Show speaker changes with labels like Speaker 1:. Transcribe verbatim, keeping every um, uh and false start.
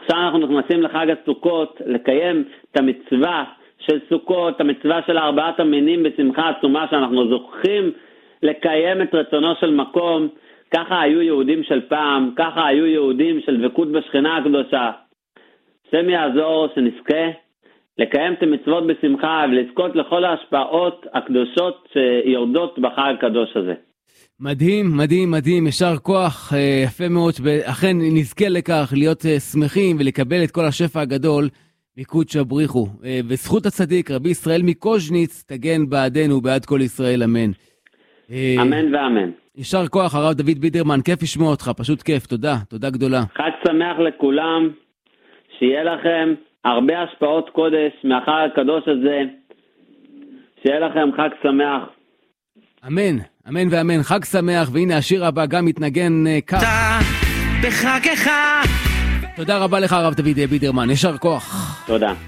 Speaker 1: עכשיו אנחנו נכנסים לחג הסוכות, לקיים את המצווה של סוכות, המצווה של ארבעת המינים בשמחה עצומה, שאנחנו זוכים לקיים את רצונו של מקום. ככה היו יהודים של פעם, ככה היו יהודים של דבקות בשכינה הקדושה. השם יעזור שנזכה לקיים את המצוות בשמחה ולזכות לכל ההשפעות הקדושות שיורדות בחג הקדוש הזה.
Speaker 2: מדהים, מדהים, מדהים, ישר כוח, יפה מאוד, אכן נזכה לכך, להיות שמחים ולקבל את כל השפע הגדול מקודש בריחו. וזכות הצדיק, רבי ישראל מקוז'ניץ, תגן בעדנו ובעד כל ישראל, אמן.
Speaker 1: אמן ואמן.
Speaker 2: ישר כוח, הרב דוד בידרמן, כיף לשמוע אותך, פשוט כיף, תודה, תודה גדולה.
Speaker 1: חג שמח לכולם, שיהיה לכם הרבה השפעות קודש מהחג הקדוש הזה, שיהיה לכם חג שמח.
Speaker 2: אמן, אמן ואמן, חג שמח, והנה השיר הבא גם מתנגן כך.
Speaker 3: בחגך.
Speaker 2: תודה רבה לך הרב דוד בידרמן, ישר כוח.
Speaker 1: תודה.